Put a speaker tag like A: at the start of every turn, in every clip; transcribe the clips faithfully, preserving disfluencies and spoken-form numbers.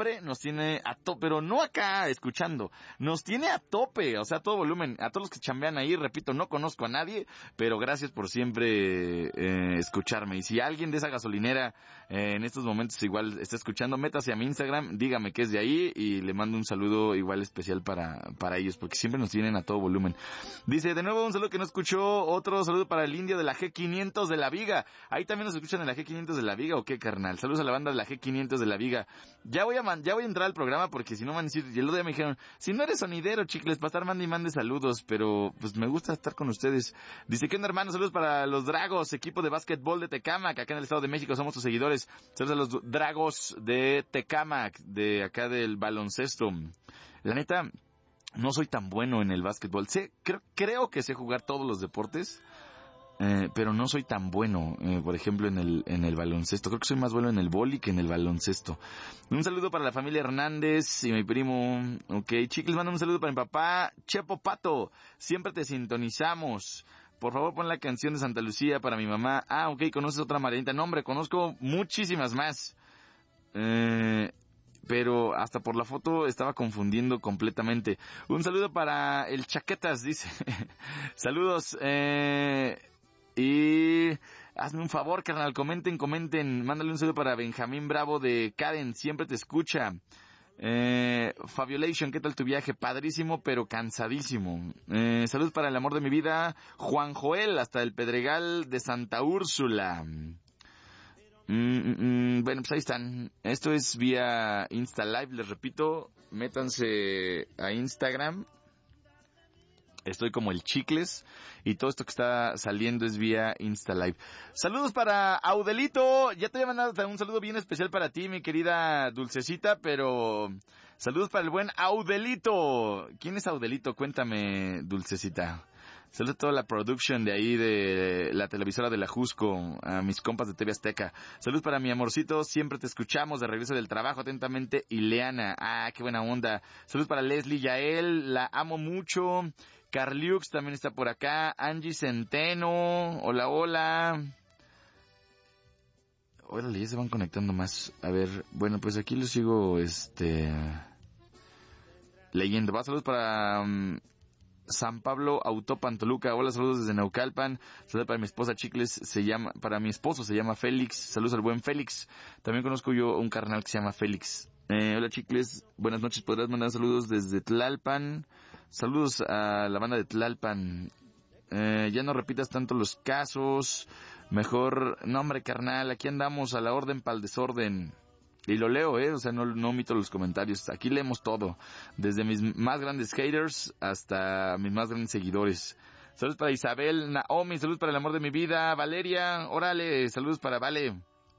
A: siempre nos tiene a tope, pero no acá escuchando, nos tiene a tope, o sea, a todo volumen, a todos los que chambean ahí, repito, no conozco a nadie, pero gracias por siempre eh, escucharme. Y si alguien de esa gasolinera eh, en estos momentos igual está escuchando, métase a mi Instagram, dígame que es de ahí y le mando un saludo igual especial para, para ellos, porque siempre nos tienen a todo volumen. Dice, de nuevo un saludo que no escuchó, otro saludo para el indio de la G quinientos de la Viga. Ahí también nos escuchan en la G quinientos de la Viga, ¿o qué, carnal? Saludos a la banda de la G quinientos de la Viga. Ya voy a man- ya voy a entrar al programa porque si no van a decir, y el otro día me dijeron, si no eres sonidero, chicles, para estar mande y mande saludos, pero pues me gusta estar con ustedes. Dice, ¿qué onda, hermano? Saludos para los Dragos, equipo de básquetbol de Tecámac, acá en el Estado de México, somos tus seguidores. Saludos a los Dragos de Tecámac, de acá del baloncesto. La neta, no soy tan bueno en el básquetbol. Sé, creo, creo que sé jugar todos los deportes, eh, pero no soy tan bueno, eh, por ejemplo, en el en el baloncesto. Creo que soy más bueno en el vóley que en el baloncesto. Un saludo para la familia Hernández y mi primo. Ok, chicles, manda un saludo para mi papá, Chepo Pato. Siempre te sintonizamos. Por favor, pon la canción de Santa Lucía para mi mamá. Ah, ok, ¿conoces otra Marianita? No, hombre, conozco muchísimas más. Eh... Pero hasta por la foto estaba confundiendo completamente. Un saludo para el Chaquetas, dice. Saludos. Eh, y hazme un favor, carnal. Comenten, comenten. Mándale un saludo para Benjamín Bravo de Karen. Siempre te escucha. Eh, Fabiolation, ¿qué tal tu viaje? Padrísimo, pero cansadísimo. Eh, saludos para el amor de mi vida, Juan Joel, hasta el Pedregal de Santa Úrsula. Mm, mm, bueno, pues ahí están. Esto es vía Insta Live, les repito, métanse a Instagram. Estoy como el Chicles y todo esto que está saliendo es vía Insta Live. Saludos para Audelito. Ya te había mandado un saludo bien especial para ti, mi querida Dulcecita, pero saludos para el buen Audelito. ¿Quién es Audelito? Cuéntame, Dulcecita. Saludos a toda la production de ahí de la televisora de la Jusco, a mis compas de T V Azteca. Saludos para mi amorcito, siempre te escuchamos de regreso del trabajo, atentamente, Ileana. Ah, qué buena onda. Saludos para Leslie Yael, la amo mucho. Carliux también está por acá. Angie Centeno, hola, hola. Órale, ya se van conectando más. A ver, bueno, pues aquí lo sigo, este... leyendo. Va, saludos para... Um, San Pablo Autopan Toluca. Hola, saludos desde Naucalpan. Saludos para mi esposa Chicles, se llama, para mi esposo se llama Félix. Saludos al buen Félix. También conozco yo un carnal que se llama Félix. Eh, hola Chicles, buenas noches. Podrás mandar saludos desde Tlalpan. Saludos a la banda de Tlalpan. Eh, ya no repitas tanto los casos. Mejor, no hombre carnal, aquí andamos a la orden pa'l desorden. Y lo leo, eh, o sea, no, no omito los comentarios. Aquí leemos todo. Desde mis más grandes haters hasta mis más grandes seguidores. Saludos para Isabel, Naomi, saludos para el amor de mi vida. Valeria, órale, saludos para Vale.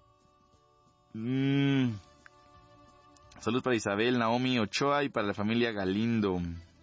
A: Mm. Saludos para Isabel, Naomi, Ochoa y para la familia Galindo.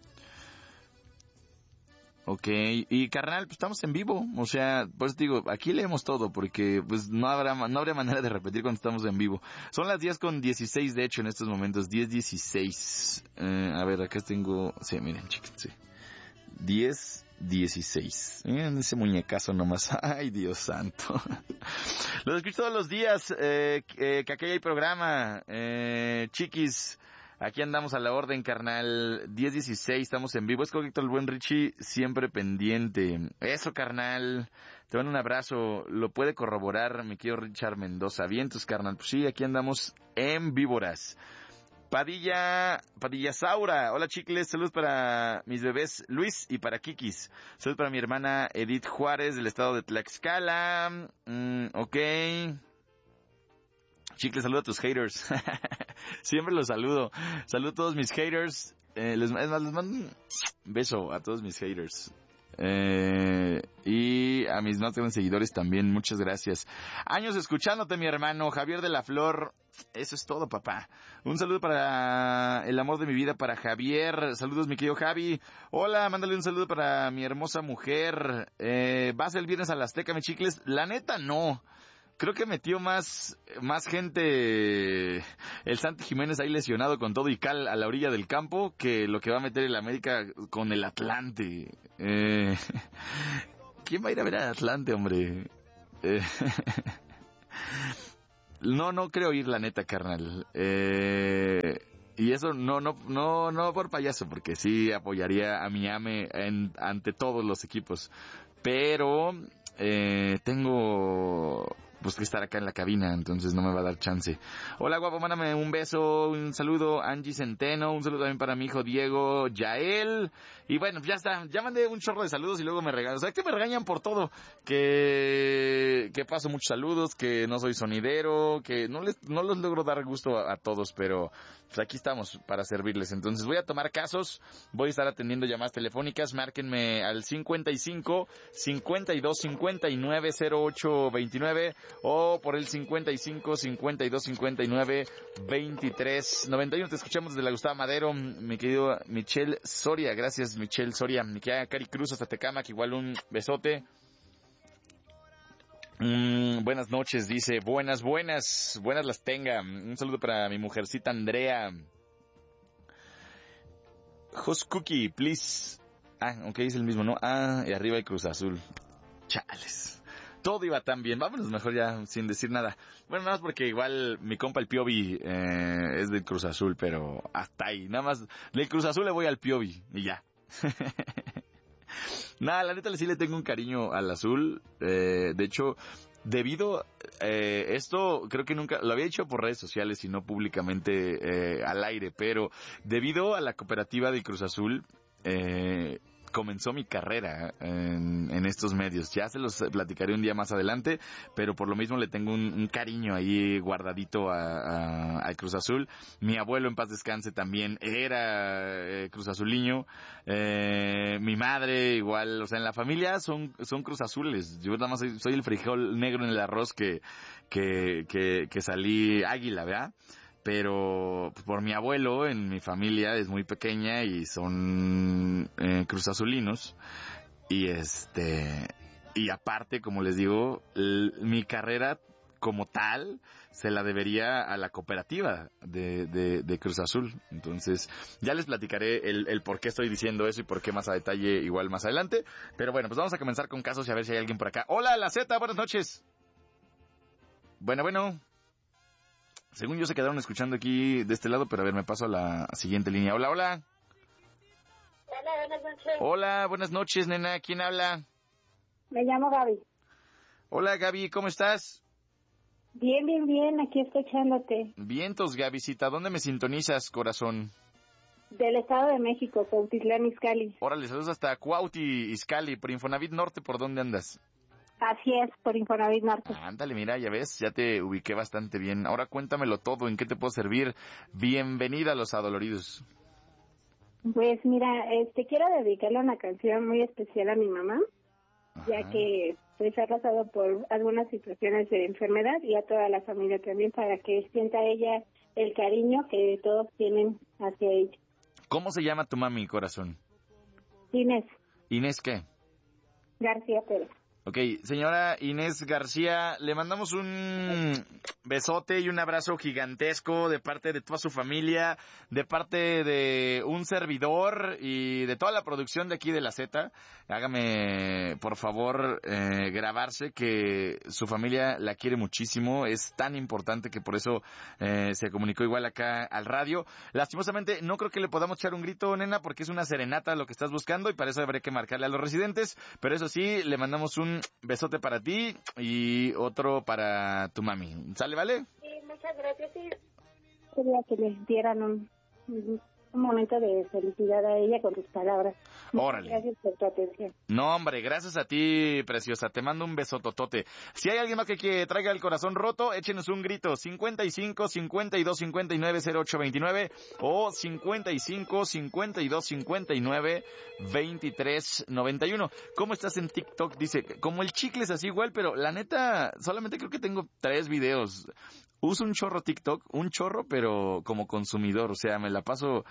A: Ok, y carnal, pues estamos en vivo, o sea, pues digo, aquí leemos todo, porque pues no habrá, no habría manera de repetir cuando estamos en vivo. Son las diez con dieciséis, de hecho, en estos momentos, diez dieciséis. Eh, a ver, acá tengo, sí, miren, chicos, sí. diez dieciséis. Miren ese muñecazo nomás, ay, Dios santo. Los escucho todos los días, eh, eh, que aquí hay programa, eh, chiquis. Aquí andamos a la orden, carnal. diez dieciséis, estamos en vivo. Es correcto, el buen Richie, siempre pendiente. Eso, carnal. Te mando un abrazo. Lo puede corroborar mi querido Richard Mendoza. Vientos, carnal. Pues sí, aquí andamos en víboras. Padilla, Padilla Saura. Hola, chicles. Saludos para mis bebés Luis y para Kikis. Saludos para mi hermana Edith Juárez del estado de Tlaxcala. Mm, ok. Chicles, saludo a tus haters. Siempre los saludo. Saludo a todos mis haters. Eh, les, es más, les mando un beso a todos mis haters. Eh, y a mis más grandes seguidores también. Muchas gracias. Años escuchándote, mi hermano Javier de la Flor. Eso es todo, papá. Un saludo para el amor de mi vida, para Javier. Saludos, mi querido Javi. Hola, mándale un saludo para mi hermosa mujer. Eh, ¿vas el viernes a la Azteca, mi chicles? La neta, no. Creo que metió más más gente el Santi Jiménez ahí lesionado con todo y cal a la orilla del campo que lo que va a meter el América con el Atlante. Eh, ¿Quién va a ir a ver al Atlante, hombre? Eh, no, no creo ir, la neta, carnal. Eh, eso no, no, no, no por payaso, porque sí apoyaría a mi ame en, ante todos los equipos. Pero eh, tengo pues que estar acá en la cabina, entonces no me va a dar chance. Hola guapo, mándame un beso, un saludo Angie Centeno, un saludo también para mi hijo Diego Yael, y bueno, ya está, ya mandé un chorro de saludos y luego me regañan, o sea, que me regañan por todo, que que paso muchos saludos, que no soy sonidero, que no les no los logro dar gusto a, a todos, pero pues aquí estamos para servirles. Entonces voy a tomar casos, voy a estar atendiendo llamadas telefónicas, márquenme al cincuenta y cinco, cincuenta y dos, cincuenta y nueve, cero ocho veintinueve o por el cincuenta y cinco, cincuenta y dos, cincuenta y nueve, veintitrés, noventa y uno. Te escuchamos desde la Gustavo Madero, mi querido Michelle Soria. Gracias, Michelle Soria. Mi querida Cari Cruz hasta Tecámac, igual un besote. Mm, buenas noches, dice. Buenas, buenas, buenas las tenga. Un saludo para mi mujercita Andrea. Host Cookie, please. Ah, ok, es el mismo, ¿no? Ah, y arriba hay Cruz Azul. Chales. Todo iba tan bien. Vámonos mejor ya sin decir nada. Bueno, nada más porque igual mi compa el Piovi eh, es del Cruz Azul, pero hasta ahí. Nada más del Cruz Azul le voy al Piovi y ya. Nada, la neta sí le tengo un cariño al azul. Eh, de hecho, debido eh, esto, creo que nunca lo había hecho por redes sociales y no públicamente eh, al aire, pero debido a la cooperativa del Cruz Azul, eh, comenzó mi carrera en, en estos medios. Ya se los platicaré un día más adelante, pero por lo mismo le tengo un, un cariño ahí guardadito a, a, al Cruz Azul. Mi abuelo, en paz descanse, también era eh, Cruz Azuliño. Eh, mi madre igual, o sea, en la familia son, son Cruz Azules. Yo nada más soy, soy el frijol negro en el arroz que, que, que, que salí águila, ¿verdad? Pero por mi abuelo en mi familia es muy pequeña y son eh, cruzazulinos y este y aparte, como les digo, l- mi carrera como tal se la debería a la cooperativa de, de, de Cruz Azul. Entonces ya les platicaré el, el por qué estoy diciendo eso y por qué más a detalle igual más adelante. Pero bueno, pues vamos a comenzar con casos y a ver si hay alguien por acá. Hola, la Z, buenas noches. Bueno, bueno. Según yo se quedaron escuchando aquí de este lado, pero a ver, me paso a la siguiente línea. Hola, hola.
B: Hola, buenas noches.
A: Hola, buenas noches, nena. ¿Quién habla?
B: Me llamo Gaby.
A: Hola, Gaby, ¿cómo estás?
B: Bien, bien, bien, aquí escuchándote.
A: Vientos, Gabycita. ¿Dónde me sintonizas, corazón?
B: Del Estado de México, Cuautitlán Izcalli.
A: Órale, saludos hasta Cuauti, Izcalli, por Infonavit Norte, ¿por dónde andas?
B: Así es, por Infonavit Norte.
A: Ándale, mira, ya ves, ya te ubiqué bastante bien. Ahora cuéntamelo todo, ¿en qué te puedo servir? Bienvenida a Los Adoloridos.
B: Pues mira, este quiero dedicarle una canción muy especial a mi mamá, Ajá. ya que pues ha pasado por algunas situaciones de enfermedad y a toda la familia también, para que sienta ella el cariño que todos tienen hacia ella.
A: ¿Cómo se llama tu mami, corazón?
B: Inés.
A: ¿Inés qué?
B: García Pérez.
A: Ok, señora Inés García, le mandamos un besote y un abrazo gigantesco de parte de toda su familia, de parte de un servidor y de toda la producción de aquí de La Z. Hágame, por favor, eh, grabarse que su familia la quiere muchísimo, es tan importante que por eso eh, se comunicó igual acá al radio. Lastimosamente, no creo que le podamos echar un grito, nena, porque es una serenata lo que estás buscando y para eso habría que marcarle a los residentes, pero eso sí, le mandamos un besote para ti y otro para tu mami. ¿Sale, vale?
B: Sí, muchas gracias. Sí. Quería que les dieran un, un momento de felicidad a ella con tus palabras.
A: Órale.
B: Gracias por tu atención.
A: No, hombre, gracias a ti, preciosa. Te mando un besototote. Si hay alguien más que, que traiga el corazón roto, échenos un grito. cincuenta y cinco, cincuenta y dos, cincuenta y nueve, cero ocho veintinueve o cincuenta y cinco, cincuenta y dos, cincuenta y nueve, veintitrés, noventa y uno. ¿Cómo estás en TikTok? Dice, como el chicle es así igual, pero la neta, solamente creo que tengo tres videos. Uso un chorro TikTok, un chorro, pero como consumidor, o sea, me la paso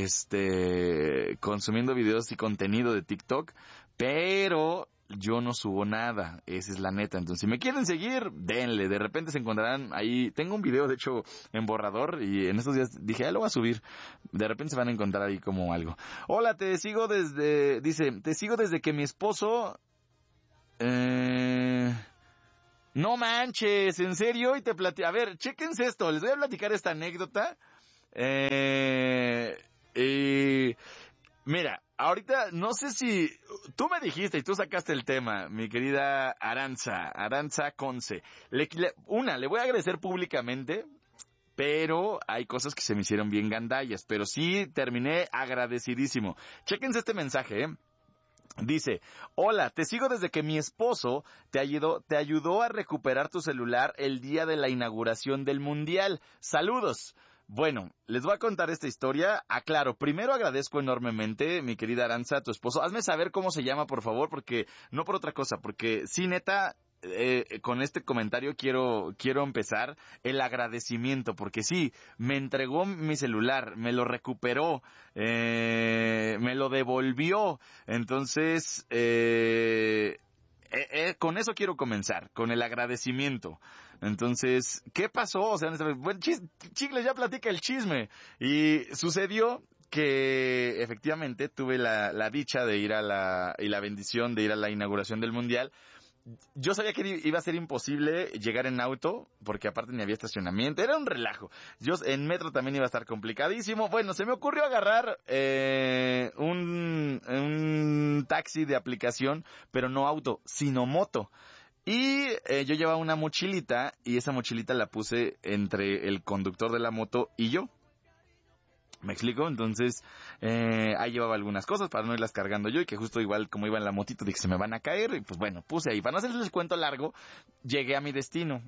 A: este consumiendo videos y contenido de TikTok, pero yo no subo nada, esa es la neta. Entonces, si me quieren seguir, denle, de repente se encontrarán ahí, tengo un video de hecho en borrador y en estos días dije, ah, lo voy a subir, de repente se van a encontrar ahí como algo. Hola, te sigo desde, dice, te sigo desde que mi esposo, eh... no manches, ¿en serio? Y te plati... A ver, chéquense esto, les voy a platicar esta anécdota. Eh... Mira, ahorita no sé si tú me dijiste y tú sacaste el tema, mi querida Aranza, Aranza Conce. Le, le, una, le voy a agradecer públicamente, pero hay cosas que se me hicieron bien gandallas, pero sí terminé agradecidísimo. Chéquense este mensaje, ¿eh? Dice, hola, te sigo desde que mi esposo te ayudó, te ayudó a recuperar tu celular el día de la inauguración del Mundial. Saludos. Bueno, les voy a contar esta historia. Aclaro, primero agradezco enormemente, mi querida Aranza, a tu esposo. Hazme saber cómo se llama, por favor, porque no por otra cosa, porque sí, neta, eh, con este comentario quiero quiero empezar el agradecimiento, porque sí, me entregó mi celular, me lo recuperó, eh, me lo devolvió. Entonces, eh... Eh, eh, con eso quiero comenzar, con el agradecimiento. Entonces, ¿qué pasó? O sea, bueno, chis, Chicles ya platica el chisme. Y sucedió que efectivamente tuve la, la dicha de ir a la, y la bendición de ir a la inauguración del Mundial. Yo sabía que iba a ser imposible llegar en auto, porque aparte ni había estacionamiento, era un relajo. Yo en metro también iba a estar complicadísimo. Bueno, se me ocurrió agarrar eh, un, un taxi de aplicación, pero no auto, sino moto. Y eh, yo llevaba una mochilita, y esa mochilita la puse entre el conductor de la moto y yo. ¿Me explico? Entonces, eh, ahí llevaba algunas cosas para no irlas cargando yo, y que justo igual como iba en la motito dije, se me van a caer, y pues bueno, puse ahí. Para no hacerles el cuento largo, llegué a mi destino.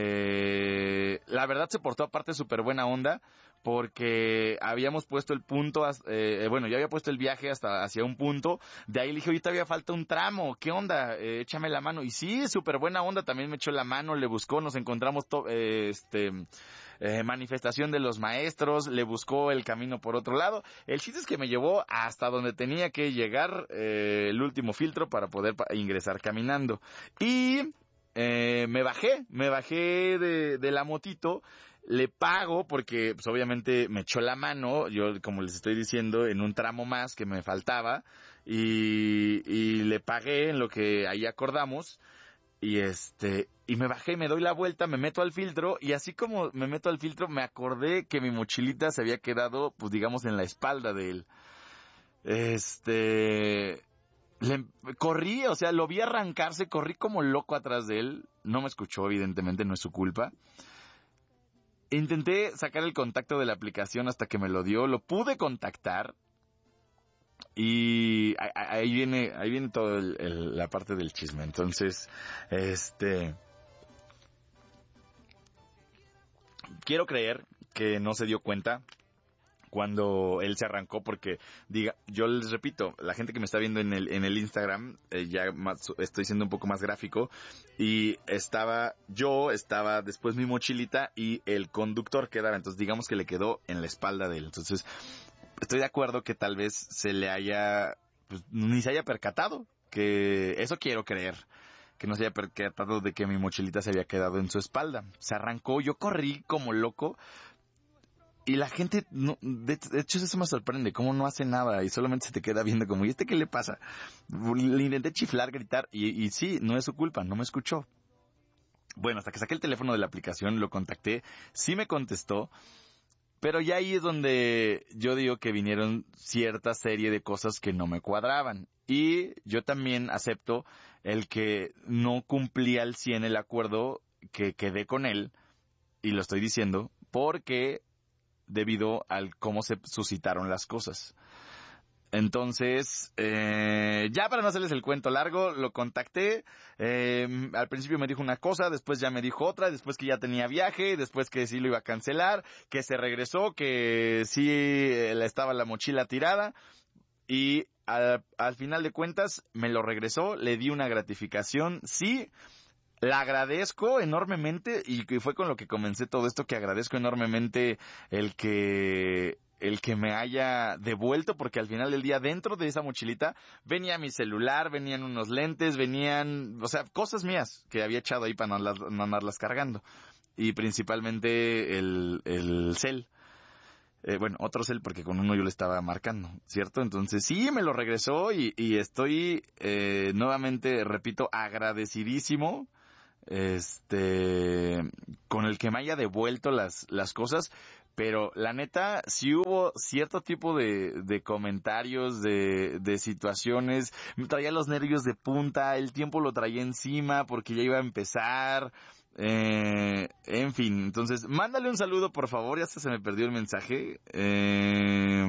A: Eh, la verdad se portó aparte súper buena onda, porque habíamos puesto el punto, eh, bueno, yo había puesto el viaje hasta hacia un punto, de ahí le dije, oye, todavía falta un tramo, ¿qué onda? Eh, échame la mano. Y sí, súper buena onda, también me echó la mano, le buscó, nos encontramos, to- eh, este... Eh, manifestación de los maestros, le buscó el camino por otro lado. El chiste es que me llevó hasta donde tenía que llegar, eh, el último filtro para poder pa- ingresar caminando. Y eh, me bajé, me bajé de, de la motito, le pago porque pues obviamente me echó la mano, yo como les estoy diciendo, en un tramo más que me faltaba, y, y le pagué en lo que ahí acordamos. Y este, y me bajé, me doy la vuelta, me meto al filtro, y así como me meto al filtro, me acordé que mi mochilita se había quedado, pues digamos, en la espalda de él. Este, le, corrí, o sea, lo vi arrancarse, corrí como loco atrás de él, no me escuchó, evidentemente, no es su culpa. Intenté sacar el contacto de la aplicación hasta que me lo dio, lo pude contactar. Y ahí viene, ahí viene toda la parte del chisme. Entonces, este, quiero creer que no se dio cuenta cuando él se arrancó, porque diga, yo les repito, la gente que me está viendo en el en el Instagram, eh, ya más, estoy siendo un poco más gráfico, y estaba yo, estaba después mi mochilita y el conductor quedaba, entonces digamos que le quedó en la espalda de él. Entonces, estoy de acuerdo que tal vez se le haya, pues, ni se haya percatado, que eso quiero creer, que no se haya percatado de que mi mochilita se había quedado en su espalda. Se arrancó, yo corrí como loco, y la gente, no, de, de hecho eso me sorprende, cómo no hace nada y solamente se te queda viendo como, ¿y este qué le pasa? Le intenté chiflar, gritar, y, y sí, no es su culpa, no me escuchó. Bueno, hasta que saqué el teléfono de la aplicación, lo contacté, sí me contestó. Pero ya ahí es donde yo digo que vinieron cierta serie de cosas que no me cuadraban. Y yo también acepto el que no cumplí al cien el acuerdo que quedé con él, y lo estoy diciendo, porque debido al cómo se suscitaron las cosas. Entonces, eh, ya para no hacerles el cuento largo, lo contacté, eh, al principio me dijo una cosa, después ya me dijo otra, después que ya tenía viaje, después que sí lo iba a cancelar, que se regresó, que sí eh, estaba la mochila tirada, y al, al final de cuentas me lo regresó, le di una gratificación, sí. La agradezco enormemente, y que fue con lo que comencé todo esto, que agradezco enormemente el que el que me haya devuelto, porque al final del día dentro de esa mochilita venía mi celular, venían unos lentes, venían, o sea, cosas mías que había echado ahí para no, las, no andarlas cargando, y principalmente el, el cel. Eh, bueno, otro cel, porque con uno yo le estaba marcando, ¿cierto? Entonces sí, me lo regresó, y, y estoy eh, nuevamente, repito, agradecidísimo este con el que me haya devuelto las las cosas, pero la neta, sí hubo cierto tipo de, de comentarios, de, de situaciones, me traía los nervios de punta, el tiempo lo traía encima porque ya iba a empezar, eh, en fin, entonces, mándale un saludo por favor, ya hasta se me perdió el mensaje, eh,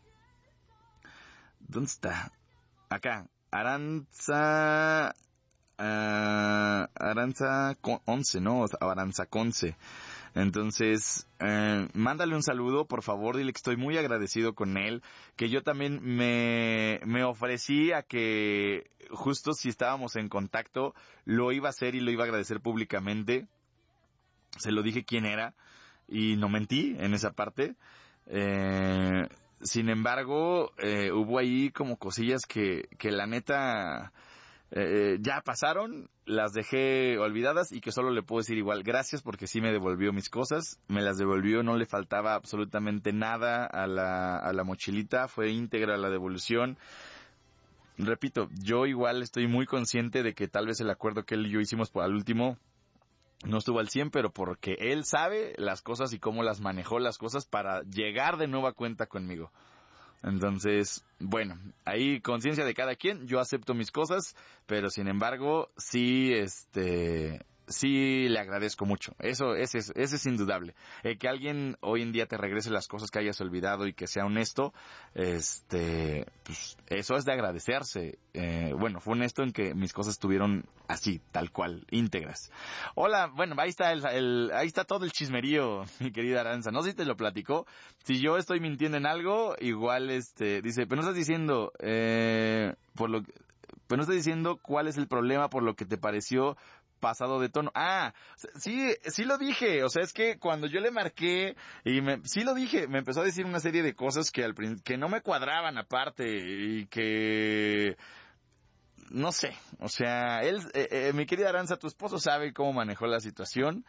A: ¿dónde está? Acá, Aranza, uh, Aranza once, ¿no? Aranza Conce. Entonces, eh, mándale un saludo, por favor, dile que estoy muy agradecido con él, que yo también me, me ofrecí a que justo si estábamos en contacto, lo iba a hacer y lo iba a agradecer públicamente. Se lo dije quién era y no mentí en esa parte. Eh, sin embargo, eh, hubo ahí como cosillas que, que la neta... Eh, ya pasaron, las dejé olvidadas y que solo le puedo decir igual gracias porque sí me devolvió mis cosas, me las devolvió, no le faltaba absolutamente nada a la, a la mochilita, fue íntegra la devolución. Repito, yo igual estoy muy consciente de que tal vez el acuerdo que él y yo hicimos por al último no estuvo al cien, pero porque él sabe las cosas y cómo las manejó las cosas para llegar de nueva cuenta conmigo. Entonces, bueno, ahí conciencia de cada quien, yo acepto mis cosas, pero sin embargo, sí, este, sí le agradezco mucho. Eso, ese es, ese es indudable. El que alguien hoy en día te regrese las cosas que hayas olvidado y que sea honesto, este, pues, eso es de agradecerse. Eh, bueno, fue honesto en que mis cosas estuvieron así, tal cual, íntegras. Hola, bueno, ahí está el, el, ahí está todo el chismerío, mi querida Aranza. No sé si te lo platicó. Si yo estoy mintiendo en algo, igual, este, dice, pero no estás diciendo, eh, por lo, pero no estás diciendo cuál es el problema por lo que te pareció pasado de tono. Ah, sí, sí lo dije. O sea, es que cuando yo le marqué y me, sí lo dije, me empezó a decir una serie de cosas que al que no me cuadraban aparte y que no sé. O sea, él, eh, eh, mi querida Aranza, tu esposo sabe cómo manejó la situación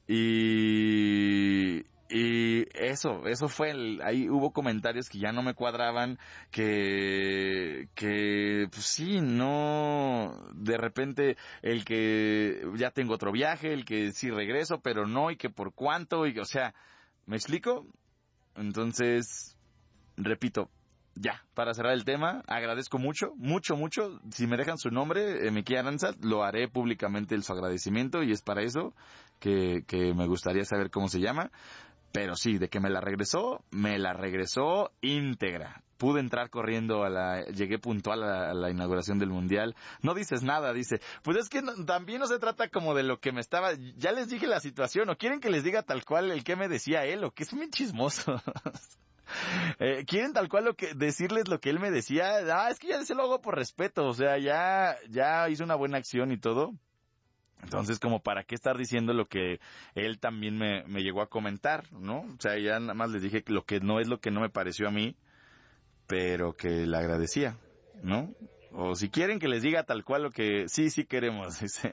A: y y eso, eso fue el, ahí hubo comentarios que ya no me cuadraban, que, que, pues sí, no, de repente el que ya tengo otro viaje, el que sí regreso, pero no, y que por cuánto, y o sea, ¿me explico? Entonces, repito, ya, para cerrar el tema, agradezco mucho, mucho, mucho. Si me dejan su nombre, eh, Miki Aranza, lo haré públicamente el su agradecimiento y es para eso que, que me gustaría saber cómo se llama. Pero sí, de que me la regresó, me la regresó íntegra. Pude entrar corriendo a la, llegué puntual a la, a la inauguración del Mundial. No dices nada, dice. Pues es que no, también no se trata como de lo que me estaba, ya les dije la situación, o quieren que les diga tal cual el que me decía él, o que es muy chismoso. eh, quieren tal cual lo que, decirles lo que él me decía. Ah, es que ya se lo hago por respeto, o sea, ya, ya hizo una buena acción y todo. Entonces, como para qué estar diciendo lo que él también me, me llegó a comentar, ¿no? O sea, ya nada más les dije lo que no es lo que no me pareció a mí, pero que le agradecía, ¿no? O si quieren que les diga tal cual lo que sí, sí queremos. Sí.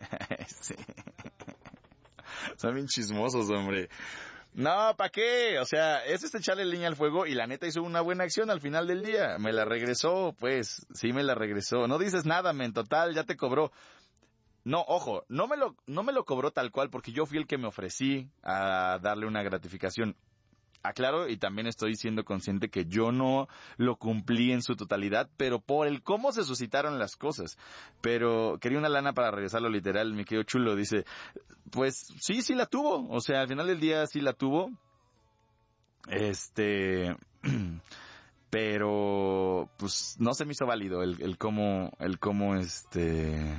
A: Son bien chismosos, hombre. No, ¿para qué? O sea, es este echarle leña al fuego y la neta hizo una buena acción al final del día. Me la regresó, pues, sí me la regresó. No dices nada, men, total, ya te cobró. No, ojo, no me lo, no me lo cobró tal cual porque yo fui el que me ofrecí a darle una gratificación. Aclaro y también estoy siendo consciente que yo no lo cumplí en su totalidad, pero por el cómo se suscitaron las cosas. Pero quería una lana para regresarlo literal, mi querido Chulo, dice, pues sí, sí la tuvo, o sea, al final del día sí la tuvo. Este... pero pues no se me hizo válido el, el cómo, el cómo este...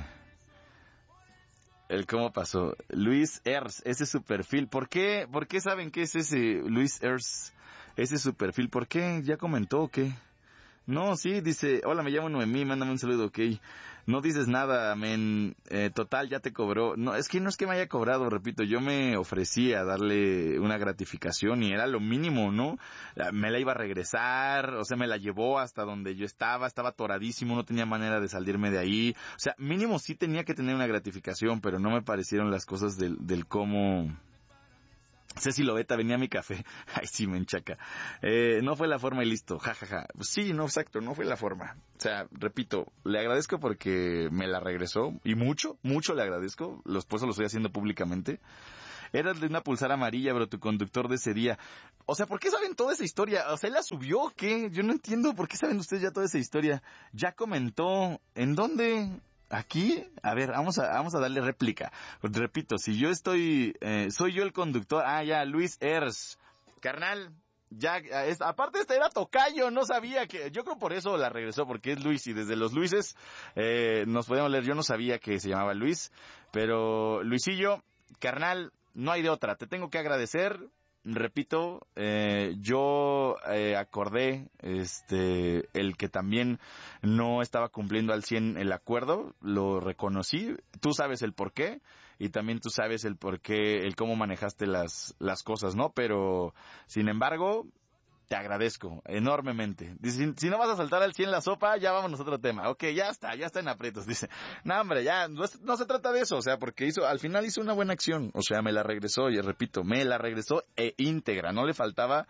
A: El cómo pasó. Luis Ers, ese es su perfil. ¿Por qué? ¿Por qué saben qué es ese Luis Ers? Ese es su perfil. ¿Por qué? ¿Ya comentó o qué? No, sí, dice, hola, me llamo Noemí, mándame un saludo, ok. No dices nada, men, eh, total, ya te cobró. No, es que no es que me haya cobrado, repito, yo me ofrecí a darle una gratificación y era lo mínimo, ¿no? Me la iba a regresar, o sea, me la llevó hasta donde yo estaba, estaba atoradísimo, no tenía manera de salirme de ahí. O sea, mínimo sí tenía que tener una gratificación, pero no me parecieron las cosas del, del cómo... Ceci Lobeta, venía a mi café. Ay, sí, me enchaca. Eh, no fue la forma y listo. Ja, ja, ja. Pues sí, no, exacto, no fue la forma. O sea, repito, le agradezco porque me la regresó. Y mucho, mucho le agradezco. Los, pues lo estoy haciendo públicamente. Eras de una pulsera amarilla, pero tu conductor de ese día. O sea, ¿por qué saben toda esa historia? O sea, ¿él la subió o qué? Yo no entiendo por qué saben ustedes ya toda esa historia. Ya comentó. ¿En dónde? ¿Aquí? A ver, vamos a, vamos a darle réplica. Repito, si yo estoy... Eh, soy yo el conductor. Ah, ya, Luis Ers. Carnal, ya... Es, aparte este era tocayo, no sabía que... Yo creo por eso la regresó, porque es Luis. Y desde los Luises eh, nos podemos leer. Yo no sabía que se llamaba Luis. Pero, Luisillo, carnal, no hay de otra. Te tengo que agradecer... Repito, eh, yo eh, acordé este el que también no estaba cumpliendo al cien el acuerdo, lo reconocí, tú sabes el por qué y también tú sabes el por qué, el cómo manejaste las, las cosas, ¿no? Pero, sin embargo, te agradezco enormemente. Dice, si, si no vas a saltar al cien la sopa, ya vámonos a otro tema. Ok, ya está, ya está en aprietos. Dice, no hombre, ya, no, es, no se trata de eso, o sea, porque hizo, al final hizo una buena acción. O sea, me la regresó, y repito, me la regresó e íntegra. No le faltaba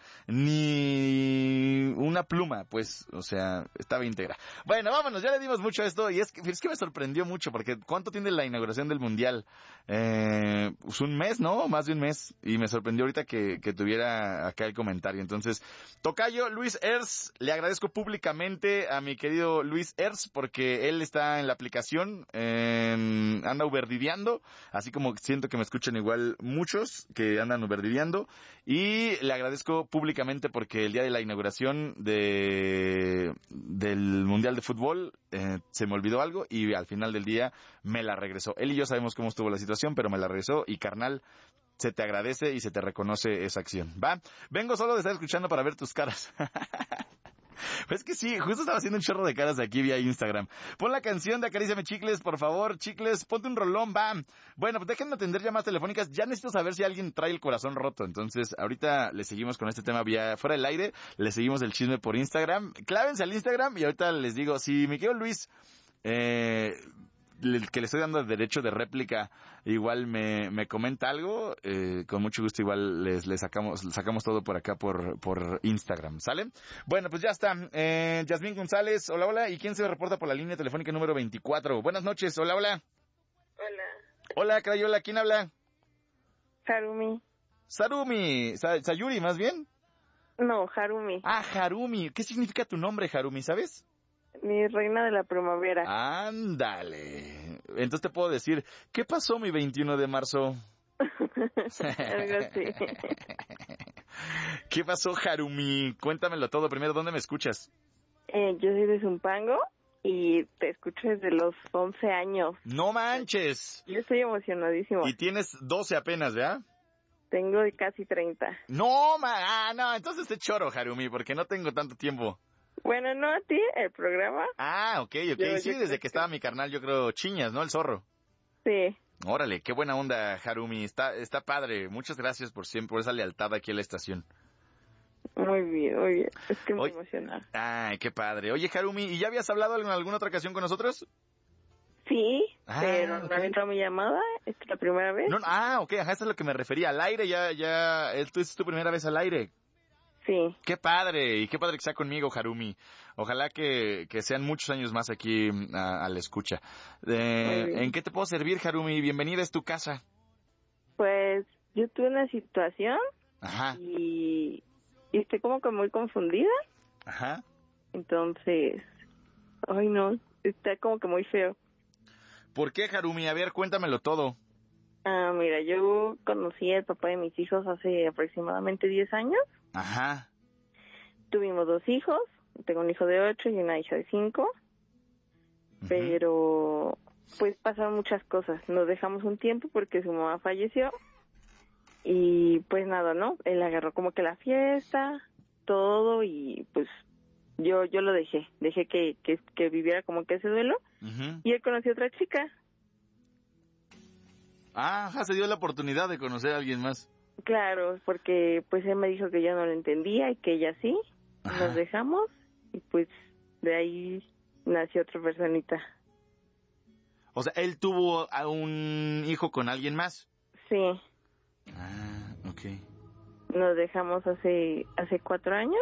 A: ni una pluma, pues, o sea, estaba íntegra. Bueno, vámonos, ya le dimos mucho a esto, y es que, es que me sorprendió mucho, porque ¿cuánto tiene la inauguración del Mundial? Eh, pues un mes, ¿no? Más de un mes. Y me sorprendió ahorita que, que tuviera acá el comentario. Entonces, tocayo Luis Ers, le agradezco públicamente a mi querido Luis Ers porque él está en la aplicación, eh, anda uberdideando, así como siento que me escuchan igual muchos que andan uberdideando, y le agradezco públicamente porque el día de la inauguración de del Mundial de Fútbol eh, se me olvidó algo y al final del día me la regresó. Él y yo sabemos cómo estuvo la situación, pero me la regresó y carnal, se te agradece y se te reconoce esa acción. ¿Va? Vengo solo de estar escuchando para ver tus caras. Pues es que sí, justo estaba haciendo un chorro de caras aquí vía Instagram. Pon la canción de Acaríciame Chicles, por favor, Chicles, ponte un rolón, va. Bueno, pues déjenme atender llamadas telefónicas. Ya necesito saber si alguien trae el corazón roto. Entonces, ahorita le seguimos con este tema vía fuera del aire. Le seguimos el chisme por Instagram. Clávense al Instagram y ahorita les digo, si mi querido Luis... Eh... que le estoy dando el derecho de réplica, igual me, me comenta algo, eh, con mucho gusto igual les, les sacamos, sacamos todo por acá por, por Instagram, ¿sale? Bueno, pues ya está. Eh, Yasmín González, hola, hola. ¿Y quién se reporta por la línea telefónica número veinticuatro? Buenas noches, hola, hola.
C: Hola.
A: Hola, Crayola, ¿quién habla?
C: Harumi.
A: Sarumi, Sa- Sayuri, más bien.
C: No, Harumi.
A: Ah, Harumi. ¿Qué significa tu nombre, Harumi, sabes?
C: Mi reina de la primavera.
A: Ándale. Entonces te puedo decir, ¿qué pasó mi veintiuno de marzo?
C: Algo así.
A: ¿Qué pasó, Harumi? Cuéntamelo todo. Primero, ¿dónde me escuchas?
C: Eh, yo soy de Zumpango y te escucho desde los once años.
A: ¡No manches!
C: Yo estoy emocionadísimo.
A: Y tienes doce apenas, ¿verdad?
C: Tengo casi treinta.
A: No, ma... Ah, no, entonces te choro, Harumi, porque no tengo tanto tiempo.
C: Bueno, no a ti, el programa.
A: Ah, ok, ok.
C: Yo,
A: sí,
C: yo
A: desde que,
C: que
A: estaba mi carnal, yo creo, Chiñas, ¿no? El zorro.
C: Sí.
A: Órale, qué buena onda, Harumi. Está, está padre. Muchas gracias por siempre, por esa lealtad aquí a la estación.
C: Muy bien, muy bien. Estoy muy
A: Oye,
C: emocionada.
A: Ay, qué padre. Oye, Harumi, ¿y ya habías hablado en alguna otra ocasión con nosotros?
C: Sí,
A: Ah,
C: pero
A: ok.
C: no había entrado mi llamada. Esta es la primera vez.
A: No, no, ah, ok, ajá, eso es lo que me refería. Al aire, ya, ya, esto es tu primera vez al aire.
C: Sí.
A: Qué padre, y qué padre que sea conmigo, Harumi. Ojalá que, que sean muchos años más aquí a, a la escucha. Eh, ¿En qué te puedo servir, Harumi? Bienvenida, es tu casa.
C: Pues yo tuve una situación
A: Ajá,
C: y, y estoy como que muy confundida.
A: ajá.
C: Entonces, ay no, está como que muy feo.
A: ¿Por qué, Harumi? A ver, cuéntamelo todo.
C: Ah, mira, yo conocí al papá de mis hijos hace aproximadamente diez años.
A: Ajá.
C: Tuvimos dos hijos, tengo un hijo de ocho y una hija de cinco.
A: Ujú.
C: Pero, pues pasaron muchas cosas. Nos dejamos un tiempo porque su mamá falleció. Y pues nada, ¿no? Él agarró como que la fiesta, todo, y pues yo yo lo dejé. Dejé que, que, que viviera como que ese duelo.
A: Ujú.
C: Y él conoció a otra chica.
A: Ah, ajá, se dio la oportunidad de conocer a alguien más.
C: Claro, porque pues él me dijo que yo no lo entendía y que ella sí.
A: Ajá.
C: Nos dejamos y pues de ahí nació otra personita.
A: O sea, él tuvo a un hijo con alguien más.
C: Sí,
A: Ah, ok.
C: nos dejamos hace hace cuatro años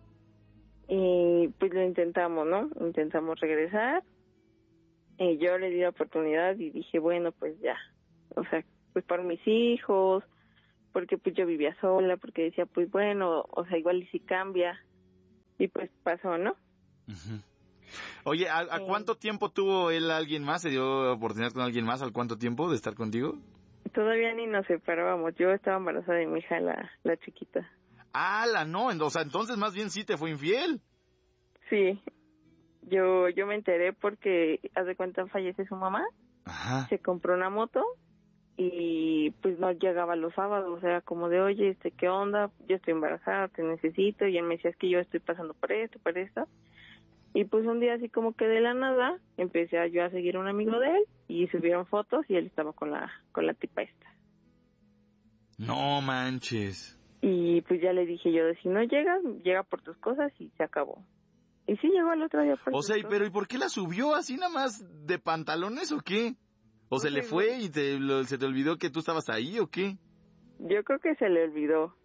C: y pues lo intentamos, ¿no? Intentamos regresar. Y yo le di la oportunidad y dije, bueno, pues ya. O sea, pues para mis hijos, porque pues yo vivía sola, porque decía, pues bueno, o sea, igual y si cambia, y pues pasó, ¿no?
A: Uh-huh. Oye, ¿a, a cuánto tiempo tuvo él a alguien más? ¿Se dio oportunidad con alguien más? ¿Al cuánto tiempo de estar contigo?
C: Todavía ni nos separábamos. Yo estaba embarazada de mi hija, la, la chiquita.
A: Ah, la no. O sea, entonces más bien sí te fue infiel.
C: Sí. Yo yo me enteré porque, haz de cuenta, fallece su mamá.
A: Ajá.
C: Se compró una moto y pues no llegaba los sábados. Era como de, oye, este, ¿qué onda? Yo estoy embarazada, te necesito. Y él me decía, es que yo estoy pasando por esto, por esto. Y pues un día así como que de la nada empecé a, yo a seguir a un amigo de él y subieron fotos y él estaba con la con la tipa esta.
A: No manches.
C: Y pues ya le dije yo, de si no llegas, llega por tus cosas y se acabó. Y sí llegó el otro día por
A: O
C: tus
A: sea,
C: cosas.
A: pero ¿y por qué la subió así nada más de pantalones o qué? ¿O se le fue y te, lo, se te olvidó que tú estabas ahí o qué?
C: Yo creo que se le olvidó.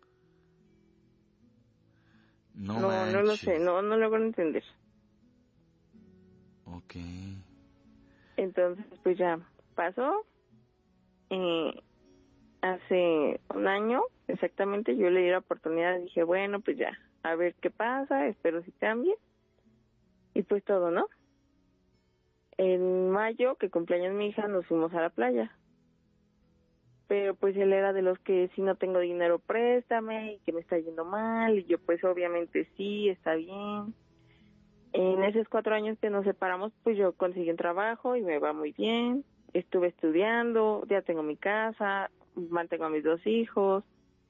A: No,
C: No,
A: manches.
C: no lo sé, no, no logro entender.
A: Ok.
C: Entonces, pues ya pasó. Eh, hace un año, exactamente, yo le di la oportunidad y dije, bueno, pues ya, a ver qué pasa, espero si cambie. Y pues todo, ¿no? En mayo, que cumpleaños mi hija, nos fuimos a la playa. Pero pues él era de los que si no tengo dinero, préstame, y que me está yendo mal. Y yo pues obviamente sí, está bien. En esos cuatro años que nos separamos, pues yo conseguí un trabajo y me va muy bien. Estuve estudiando, ya tengo mi casa, mantengo a mis dos hijos.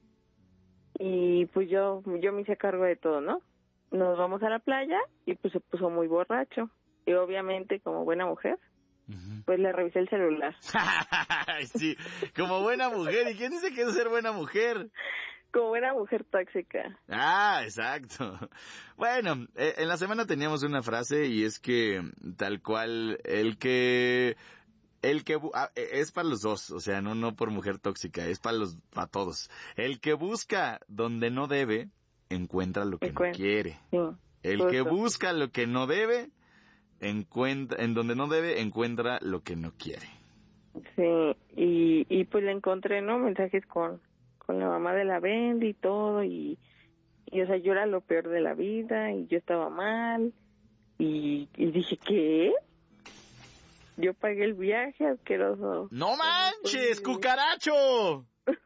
C: Y pues yo, yo me hice cargo de todo, ¿no? Nos vamos a la playa y pues se puso muy borracho. Y obviamente, como buena mujer, uh-huh. pues le revisé el celular.
A: Sí, como buena mujer. ¿Y quién dice que es ser buena mujer?
C: Como buena mujer tóxica.
A: Ah, exacto. Bueno, eh, en la semana teníamos una frase y es que tal cual el que el que ah, es para los dos, o sea, no no por mujer tóxica, es para los para todos. El que busca donde no debe encuentra lo que
C: Encuent-
A: no quiere.
C: Sí,
A: el
C: justo.
A: que busca lo que no debe encuentra en donde no debe encuentra lo que no quiere.
C: Sí, y y pues le encontré, ¿no? Mensajes con con la mamá de la Bendy y todo, y, y, o sea, yo era lo peor de la vida, y yo estaba mal, y, y dije, ¿qué? Yo pagué el viaje, asqueroso.
A: ¡No manches, cucaracho!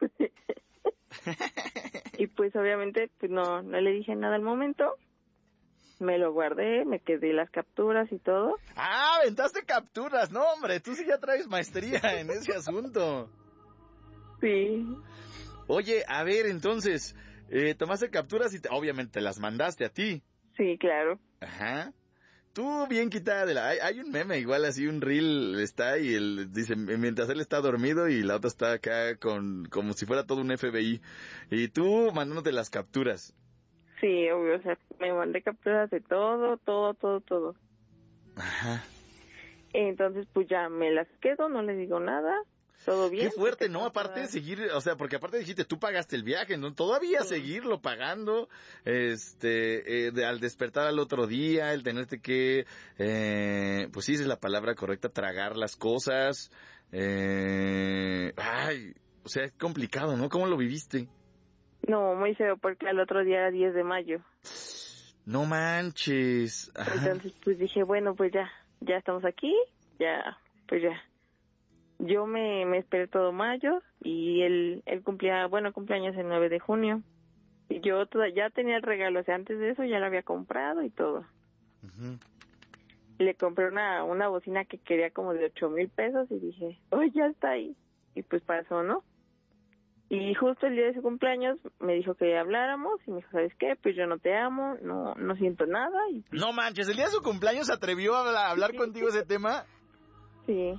C: Y pues obviamente, pues no, no le dije nada al momento, me lo guardé, me quedé las capturas y todo.
A: ¡Ah, aventaste capturas! No, hombre, tú sí ya traes maestría en ese asunto.
C: Sí.
A: Oye, a ver, entonces, eh, tomaste capturas y te, obviamente las mandaste a ti.
C: Sí, claro.
A: Ajá. Tú bien quitada de la... Hay, hay un meme igual así, un reel está y él dice, mientras él está dormido y la otra está acá con como si fuera todo un F B I. Y tú mandándote las capturas.
C: Sí, obvio, o sea, me mandé capturas de todo, todo, todo, todo.
A: Ajá.
C: Entonces, pues ya me las quedo, no le digo nada. Todo bien.
A: Qué fuerte, ¿no? Aparte de seguir, o sea, porque aparte dijiste, tú pagaste el viaje, ¿no? Todavía sí. Seguirlo pagando, este, eh, de, al despertar al otro día, el tenerte que, eh, pues sí, esa es la palabra correcta, tragar las cosas, eh, ay, o sea, es complicado, ¿no? ¿Cómo lo viviste?
C: No, muy feo, porque al otro día era diez de mayo.
A: No manches. Ajá.
C: Entonces, pues dije, bueno, pues ya, ya estamos aquí, ya, pues ya. Yo me, me esperé todo mayo y él, él cumplía, bueno, cumpleaños el nueve de junio. Y yo toda, ya tenía el regalo, o sea, antes de eso ya lo había comprado y todo. Uh-huh. Le compré una, una bocina que quería como de ocho mil pesos y dije, oh, ya está ahí. Y pues pasó, ¿no? Y justo el día de su cumpleaños me dijo que habláramos y me dijo, ¿sabes qué? Pues yo no te amo, no no siento nada. Y pues...
A: No manches, ¿el día de su cumpleaños se atrevió a hablar, a hablar
C: sí.
A: contigo ese tema?
C: Sí.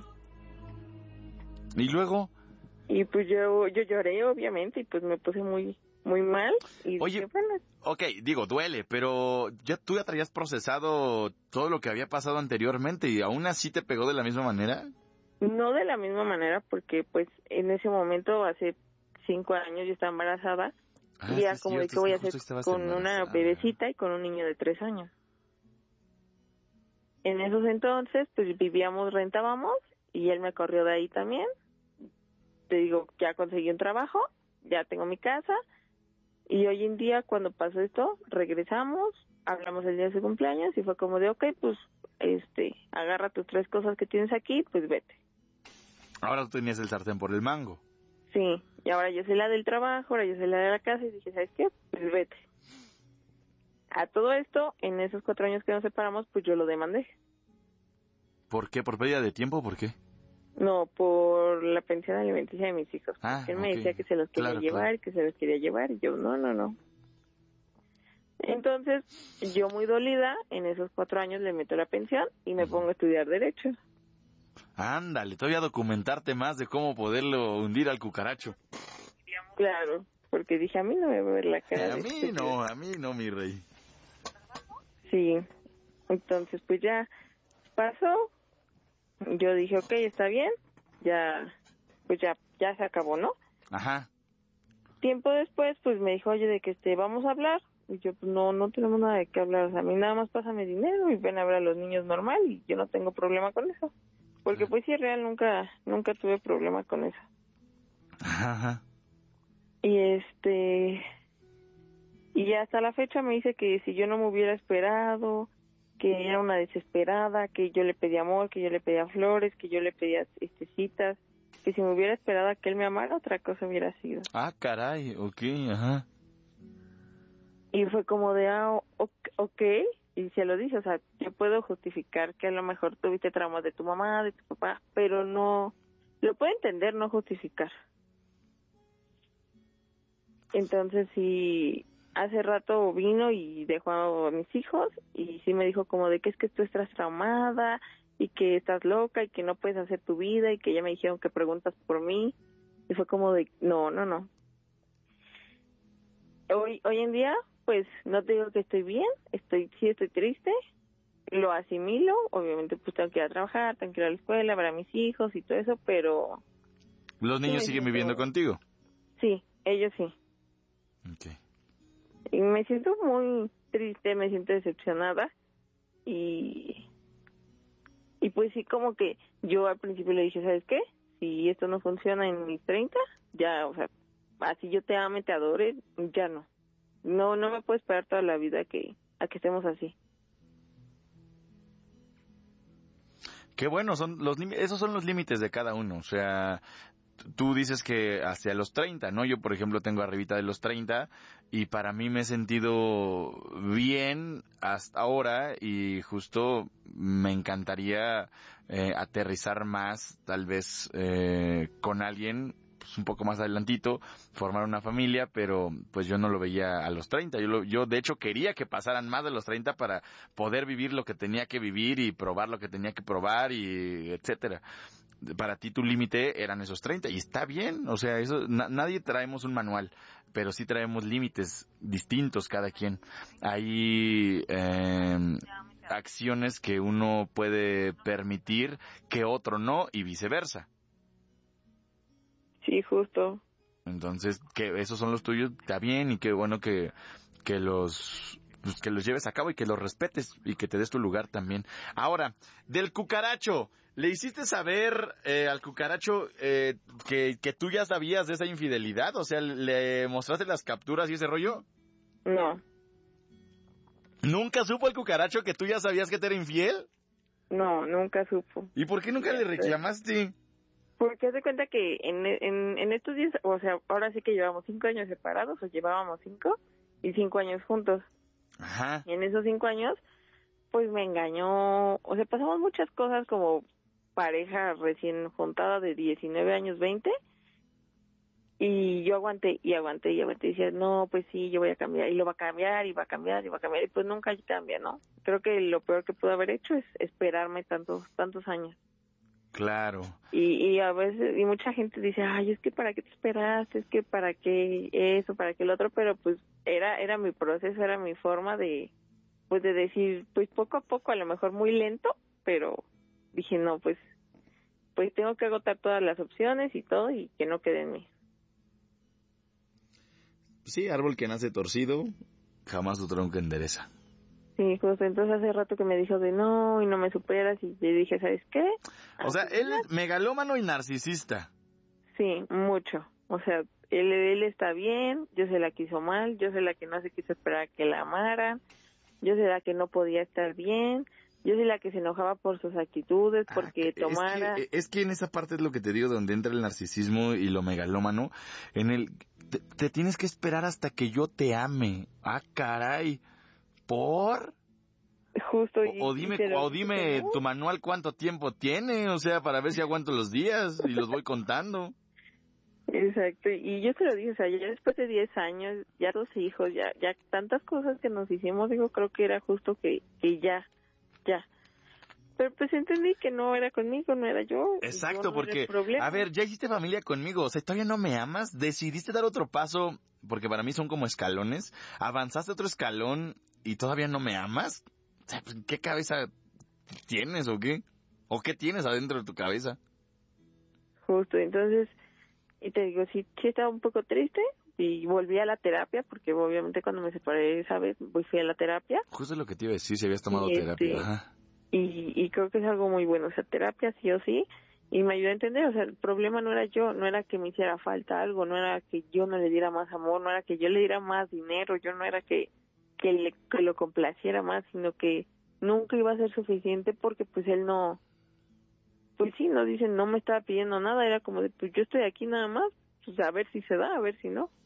A: ¿Y luego?
C: Y pues yo yo lloré, obviamente, y pues me puse muy muy mal. Y
A: Oye,
C: dije, bueno.
A: Ok, digo, duele, pero ya tú ya traías procesado todo lo que había pasado anteriormente y aún así te pegó de la misma manera.
C: No de la misma manera, porque pues en ese momento, hace cinco años, yo estaba embarazada. Ah, y ya sí, como de que voy a hacer con una bebecita y con un niño de tres años. En esos entonces, pues vivíamos, rentábamos, y él me corrió de ahí también. Te digo, ya conseguí un trabajo, ya tengo mi casa. Y hoy en día, cuando pasó esto, regresamos, hablamos el día de su cumpleaños y fue como de, ok, pues, este, agarra tus tres cosas que tienes aquí, pues vete.
A: Ahora tú tenías el sartén por el mango.
C: Sí, y ahora yo soy la del trabajo, ahora yo soy la de la casa y dije, ¿sabes qué? Pues vete. A todo esto, en esos cuatro años que nos separamos, pues yo lo demandé.
A: ¿Por qué? ¿Por pérdida de tiempo? ¿Por qué?
C: No, por la pensión alimenticia de mis hijos.
A: Ah,
C: Él me
A: okay.
C: decía que se los quería
A: Claro,
C: llevar,
A: claro.
C: que se los quería llevar, y yo, no, no, no. Entonces, yo muy dolida, en esos cuatro años le meto la pensión y me pongo a estudiar Derecho.
A: Ándale, todavía documentarte más de cómo poderlo hundir al cucaracho.
C: Claro, porque dije, a mí no me va a ver la cara.
A: A
C: de
A: mí
C: estúpida.
A: no, a mí no, mi rey.
C: Sí, entonces pues ya pasó. Yo dije, ok, está bien, ya, pues ya, ya se acabó, ¿no?
A: Ajá.
C: Tiempo después, pues me dijo, oye, de que este, vamos a hablar. Y yo, pues no, no tenemos nada de qué hablar. O sea, a mí nada más pásame dinero y ven a ver a los niños normal y yo no tengo problema con eso. Porque pues sí, real, nunca, nunca tuve problema con eso.
A: Ajá.
C: Y este, y hasta la fecha me dice que si yo no me hubiera esperado, que era una desesperada, que yo le pedía amor, que yo le pedía flores, que yo le pedía este, citas, que si me hubiera esperado a que él me amara, otra cosa hubiera sido.
A: Ah, caray, ok, ajá.
C: Y fue como de, ah, ok, y se lo dice, o sea, yo puedo justificar que a lo mejor tuviste traumas de tu mamá, de tu papá, pero no, lo puedo entender, no justificar. Entonces sí, hace rato vino y dejó a mis hijos y sí me dijo como de que es que tú estás traumada y que estás loca y que no puedes hacer tu vida y que ya me dijeron que preguntas por mí. Y fue como de, no, no, no. Hoy, hoy en día, pues no te digo que estoy bien, estoy sí estoy triste, lo asimilo, obviamente pues tengo que ir a trabajar, tengo que ir a la escuela, ver a mis hijos y todo eso, pero...
A: ¿Los niños
C: sí
A: siguen
C: siento...
A: viviendo contigo?
C: Sí, ellos sí.
A: Okay.
C: Y me siento muy triste, me siento decepcionada y... Y pues sí, como que yo al principio le dije, ¿sabes qué? Si esto no funciona en mis treinta, ya, o sea, así yo te ame, te adore, ya no. No, no me puedo esperar toda la vida que a que estemos así.
A: Qué bueno, son los esos son los límites de cada uno, o sea, tú dices que hacia los treinta, ¿no? Yo, por ejemplo, tengo arribita de los treinta y para mí me he sentido bien hasta ahora y justo me encantaría eh, aterrizar más, tal vez eh, con alguien pues, un poco más adelantito, formar una familia, pero pues yo no lo veía a los treinta. Yo, lo, yo de hecho quería que pasaran más de los treinta para poder vivir lo que tenía que vivir y probar lo que tenía que probar y etcétera. Para ti tu límite eran esos treinta y está bien, o sea, eso na, nadie traemos un manual, pero sí traemos límites distintos cada quien. Hay eh, acciones que uno puede permitir que otro no y viceversa.
C: Sí, justo.
A: Entonces, que esos son los tuyos, está bien y qué bueno que, que los pues, que los lleves a cabo y que los respetes y que te des tu lugar también. Ahora, del cucaracho, ¿le hiciste saber eh, al cucaracho eh, que, que tú ya sabías de esa infidelidad? O sea, ¿le mostraste las capturas y ese rollo?
C: No.
A: ¿Nunca supo el cucaracho que tú ya sabías que te era infiel?
C: No, nunca supo.
A: ¿Y por qué nunca le reclamaste?
C: Porque haz de cuenta que en, en, en estos días, o sea, ahora sí que llevamos cinco años separados, o llevábamos cinco, y cinco años juntos.
A: Ajá.
C: Y en esos cinco años, pues me engañó, o sea, pasamos muchas cosas como pareja recién juntada de diecinueve años, veinte, y yo aguanté, y aguanté, y aguanté, y decía, no, pues sí, yo voy a cambiar, y lo va a cambiar, y va a cambiar, y va a cambiar, y pues nunca cambia, ¿no? Creo que lo peor que pude haber hecho es esperarme tantos, tantos años.
A: Claro.
C: Y, y a veces, y mucha gente dice, ay, es que para qué te esperaste, es que para qué eso, para qué lo otro, pero pues era era mi proceso, era mi forma de, pues de decir, pues poco a poco, a lo mejor muy lento, pero dije, no, pues, pues tengo que agotar todas las opciones y todo y que no quede en mí.
A: Sí, árbol que nace torcido, jamás su tronco endereza.
C: Sí, justo, entonces hace rato que me dijo de no, y no me superas, y le dije, ¿sabes qué?
A: O sea, él es megalómano y narcisista.
C: Sí, mucho. O sea, él, él está bien, yo soy la que hizo mal, yo soy la que no se quiso esperar a que la amaran, yo soy la que no podía estar bien, yo soy la que se enojaba por sus actitudes, porque
A: ah,
C: tomara...
A: Es que, es que en esa parte es lo que te digo, donde entra el narcisismo y lo megalómano, en el... Te, te tienes que esperar hasta que yo te ame. Ah, caray. ¿Por?
C: Justo.
A: O,
C: y,
A: o dime,
C: y
A: o dime
C: ¿no?
A: tu manual cuánto tiempo tiene, o sea, para ver si aguanto los días y los voy contando.
C: Exacto, y yo te lo dije, o sea, ya después de diez años, ya dos hijos, ya ya tantas cosas que nos hicimos, digo, creo que era justo que, que ya, ya. Pero pues entendí que no era conmigo, no era yo.
A: Exacto,
C: yo no
A: porque,
C: era el problema.
A: a ver, ya hiciste familia conmigo, o sea, todavía no me amas, decidiste dar otro paso, porque para mí son como escalones, avanzaste otro escalón y todavía no me amas. O sea, pues, ¿qué cabeza tienes o qué? ¿O qué tienes adentro de tu cabeza?
C: Justo, entonces, y te digo, sí, sí estaba un poco triste y volví a la terapia, porque obviamente cuando me separé esa vez, pues fui a la terapia.
A: Justo lo que te iba a decir, si habías tomado
C: y
A: terapia.
C: este,
A: Ajá.
C: Y, y creo que es algo muy bueno, o sea, terapia sí o sí, y me ayudó a entender, o sea, el problema no era yo, no era que me hiciera falta algo, no era que yo no le diera más amor, no era que yo le diera más dinero, yo no era que, que, le, que lo complaciera más, sino que nunca iba a ser suficiente porque pues él no, pues sí, no dicen, no me estaba pidiendo nada, era como de, pues yo estoy aquí nada más, pues a ver si se da, a ver si no.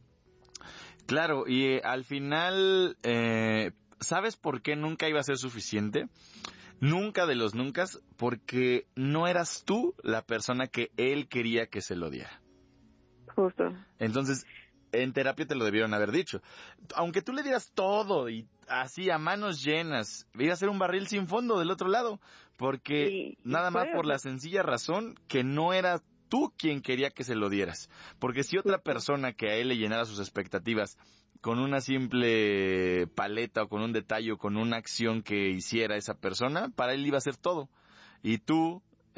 A: Claro, y eh, al final, eh, ¿sabes por qué nunca iba a ser suficiente? Nunca de los nunca, porque no eras tú la persona que él quería que se lo diera.
C: Justo.
A: Entonces, en terapia te lo debieron haber dicho. Aunque tú le dieras todo y así a manos llenas, iba a ser un barril sin fondo del otro lado, porque
C: Y, y
A: nada
C: fue,
A: más por
C: o sea,
A: la sencilla razón que no era tú quien quería que se lo dieras. Porque si otra
C: justo.
A: persona que a él le llenara sus expectativas con una simple paleta o con un detalle o con una acción que hiciera esa persona, para él iba a ser todo. Y tú,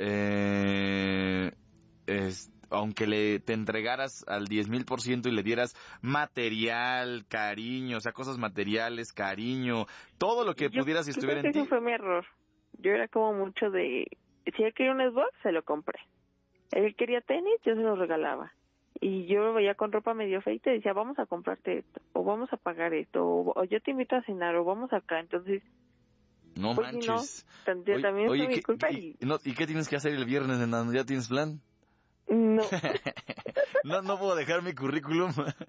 A: eh, es, aunque le te entregaras al diez mil por ciento y le dieras material, cariño, o sea, cosas materiales, cariño, todo lo que
C: Yo,
A: pudieras si
C: yo
A: estuviera
C: creo que
A: en
C: ese
A: ti.
C: fue mi error. Yo era como mucho de, si él quería un Xbox, se lo compré. Él quería tenis, yo se lo regalaba. Y yo lo veía con ropa medio fea y te decía, vamos a comprarte esto, o vamos a pagar esto, o, o yo te invito a cenar, o vamos acá. Entonces,
A: No
C: pues si no,
A: manches.
C: también,
A: Oye,
C: también fue
A: oye
C: mi
A: ¿qué,
C: culpa
A: y,
C: y
A: no, ¿y qué tienes que hacer el viernes en donde ya tienes plan?
C: no.
A: no, no puedo dejar mi currículum.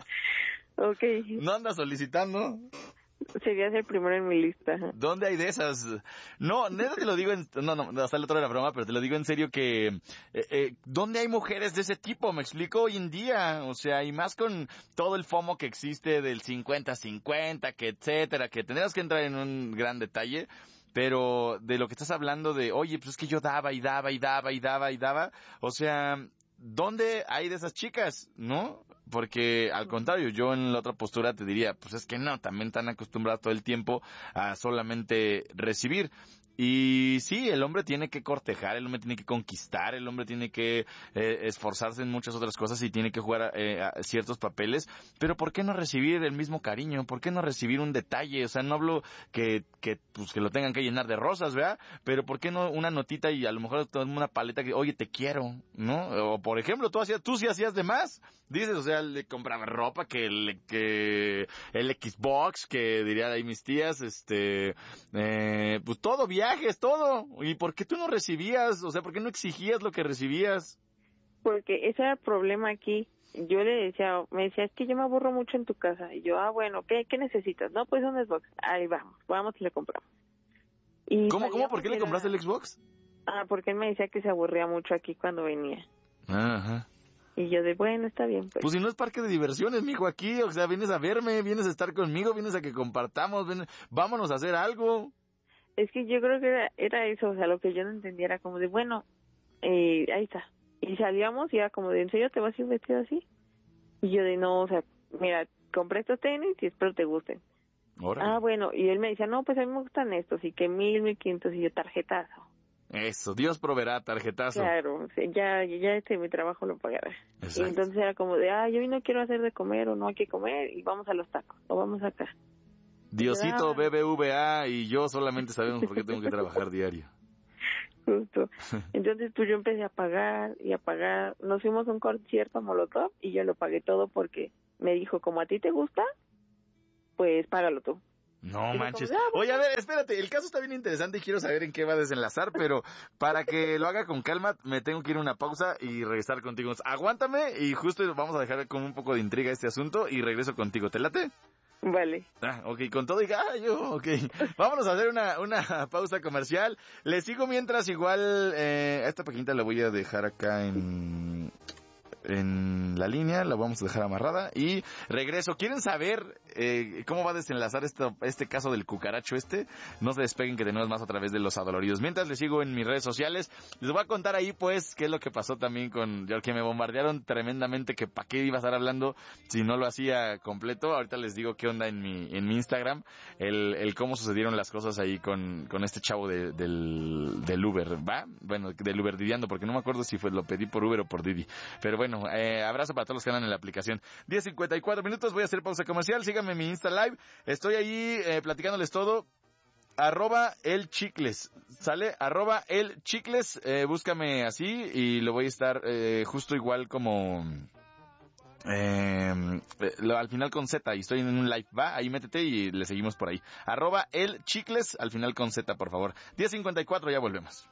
C: Ok,
A: ¿No andas solicitando?
C: serías el primero en mi lista. Ajá.
A: ¿Dónde hay de esas? No, neta te lo digo en... No, no, hasta el otro era broma, pero te lo digo en serio que... Eh, eh, ¿Dónde hay mujeres de ese tipo? Me explico hoy en día. O sea, y más con todo el FOMO que existe del cincuenta cincuenta, que etcétera, que tendrás que entrar en un gran detalle. Pero de lo que estás hablando de, oye, pues es que yo daba y daba y daba y daba y daba. O sea, ¿dónde hay de esas chicas? ¿No? Porque al contrario, yo en la otra postura te diría, pues es que no, también están acostumbrados todo el tiempo a solamente recibir. Y sí, el hombre tiene que cortejar, el hombre tiene que conquistar, el hombre tiene que eh, esforzarse en muchas otras cosas y tiene que jugar eh, a ciertos papeles, pero ¿por qué no recibir el mismo cariño? ¿Por qué no recibir un detalle? O sea, no hablo que, que, pues, que lo tengan que llenar de rosas, ¿verdad? Pero ¿por qué no una notita y a lo mejor una paleta que, oye, te quiero, ¿no? O por ejemplo, tú hacías, tú sí hacías de más, dices, o sea, le compraba ropa, que el, que el Xbox, que diría ahí mis tías, este, eh, pues todo bien, viajes, todo. ¿Y por qué tú no recibías? O sea, ¿por qué no exigías lo que recibías?
C: Porque ese era el problema aquí. Yo le decía, me decía, es que yo me aburro mucho en tu casa. Y yo, ah, bueno, ¿qué, qué necesitas? No, pues un Xbox. Ahí vamos, vamos y le compramos. Y
A: ¿Cómo, cómo? ¿Por qué le
C: era...
A: compraste el Xbox?
C: Ah, porque él me decía que se aburría mucho aquí cuando venía.
A: Ajá.
C: Y yo de, bueno, está bien, pues.
A: Pues si no es parque de diversiones, mijo, aquí. O sea, vienes a verme, vienes a estar conmigo, vienes a que compartamos, ven, vámonos a hacer algo.
C: Es que yo creo que era, era eso, o sea, lo que yo no entendía era como de, bueno, eh, ahí está. Y salíamos y era como de, ¿en serio te vas a ir vestido así? Y yo de, no, o sea, mira, compré estos tenis y espero te gusten.
A: Órale.
C: Ah, bueno, y él me decía, no, pues a mí me gustan estos, y que mil, mil quinientos, y yo, tarjetazo.
A: Eso, Dios proveerá, tarjetazo.
C: Claro, o sea, ya, ya este, mi trabajo lo pagará.
A: Exacto.
C: Y entonces era como de, ah, yo hoy no quiero hacer de comer, o no hay que comer, y vamos a los tacos, o vamos acá.
A: Diosito, B B V A y yo solamente sabemos por qué tengo que trabajar diario.
C: Justo. Entonces, pues yo empecé a pagar y a pagar. Nos fuimos a un concierto a Molotov y yo lo pagué todo porque me dijo, como a ti te gusta, pues págalo tú.
A: No manches. Oye, a ver, espérate, el caso está bien interesante y quiero saber en qué va a desenlazar, pero para que lo haga con calma, me tengo que ir a una pausa y regresar contigo. Aguántame y justo vamos a dejar con un poco de intriga este asunto y regreso contigo. ¿Te late?
C: Vale.
A: Ah, ok, con todo y gallo, ok. Vámonos a hacer una, una pausa comercial. Les sigo mientras igual, eh, a esta paginita la voy a dejar acá en... en la línea, la vamos a dejar amarrada y regreso. ¿Quieren saber eh, cómo va a desenlazar esto, este caso del cucaracho este? No se despeguen, que tenemos más a través de Los Adoloridos. Mientras les sigo en mis redes sociales, les voy a contar ahí pues qué es lo que pasó también con, que me bombardearon tremendamente, que para qué iba a estar hablando si no lo hacía completo. Ahorita les digo qué onda en mi, en mi Instagram, el, el cómo sucedieron las cosas ahí con, con este chavo de, del, del Uber, ¿va? Bueno, del Uber Didiando, porque no me acuerdo si fue, lo pedí por Uber o por Didi, pero bueno. Eh, abrazo para todos los que andan en la aplicación. diez cincuenta y cuatro minutos, voy a hacer pausa comercial. Síganme en mi Insta Live. Estoy ahí eh, platicándoles todo. Arroba el chicles. ¿Sale? Arroba el chicles. Eh, búscame así y lo voy a estar eh, justo igual como... Eh, lo, al final con Z, y estoy en un live, va, ahí métete y le seguimos por ahí. Arroba el chicles, al final con Z, por favor. diez cincuenta y cuatro, ya volvemos.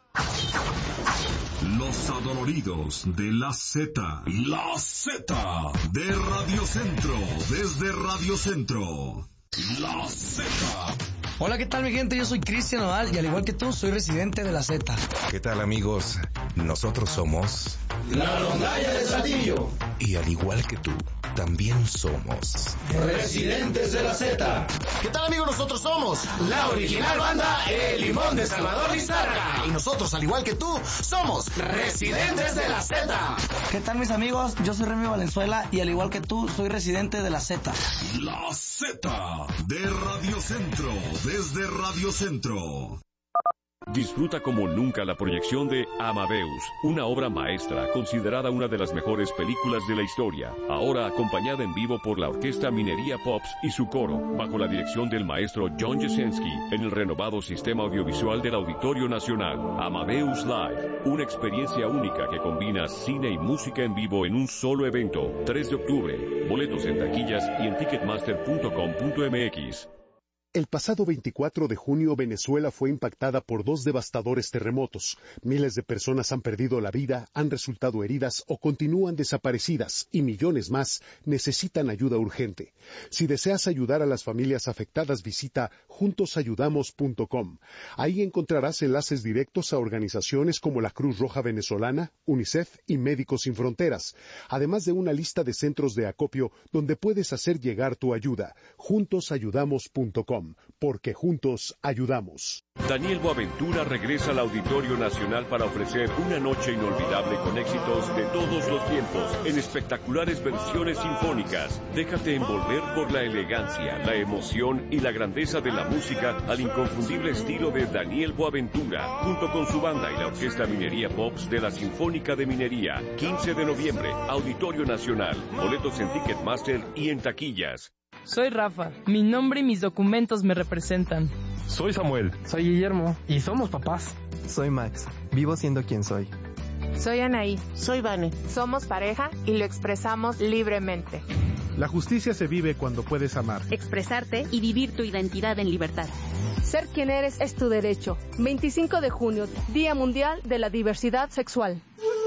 D: Los Adoloridos de la Z. La Z de Radio Centro, desde Radio Centro. La Z.
E: Hola, ¿qué tal mi gente? Yo soy Cristian Nodal y al igual que tú, soy residente de la Z.
F: ¿Qué tal amigos? Nosotros somos...
G: La Rondalla de Saltillo.
F: Y al igual que tú, también somos...
G: Residentes de la Z.
H: ¿Qué tal amigos? Nosotros somos...
G: La original banda El Limón de Salvador Lizárraga.
H: Y nosotros, al igual que tú, somos...
G: Residentes de la Z.
E: ¿Qué tal mis amigos? Yo soy Remy Valenzuela y al igual que tú, soy residente de la Z.
D: La Z de Radio Centro, desde Radio Centro.
I: Disfruta como nunca la proyección de Amadeus, una obra maestra considerada una de las mejores películas de la historia, ahora acompañada en vivo por la Orquesta Minería Pops y su coro, bajo la dirección del maestro John Jasenski, en el renovado sistema audiovisual del Auditorio Nacional. Amadeus Live, una experiencia única que combina cine y música en vivo en un solo evento. tres de octubre, boletos en taquillas y en ticketmaster punto com punto m x.
J: El pasado veinticuatro de junio, Venezuela fue impactada por dos devastadores terremotos. Miles de personas han perdido la vida, han resultado heridas o continúan desaparecidas, y millones más necesitan ayuda urgente. Si deseas ayudar a las familias afectadas, visita juntos ayudamos punto com. Ahí encontrarás enlaces directos a organizaciones como la Cruz Roja Venezolana, UNICEF y Médicos Sin Fronteras, además de una lista de centros de acopio donde puedes hacer llegar tu ayuda. juntos ayudamos punto com. Porque juntos ayudamos.
I: Daniel Boaventura regresa al Auditorio Nacional para ofrecer una noche inolvidable con éxitos de todos los tiempos, en espectaculares versiones sinfónicas. Déjate envolver por la elegancia, la emoción y la grandeza de la música al inconfundible estilo de Daniel Boaventura, junto con su banda y la Orquesta Minería Pops de la Sinfónica de Minería. quince de noviembre, Auditorio Nacional. Boletos en Ticketmaster y en taquillas.
K: Soy Rafa, mi nombre y mis documentos me representan.
L: Soy Samuel.
M: Soy Guillermo y somos papás.
N: Soy Max, vivo siendo quien soy.
O: Soy Anaí.
P: Soy Vane.
O: Somos pareja y lo expresamos libremente.
Q: La justicia se vive cuando puedes amar,
R: expresarte y vivir tu identidad en libertad.
S: Ser quien eres es tu derecho. veinticinco de junio, Día Mundial de la Diversidad Sexual.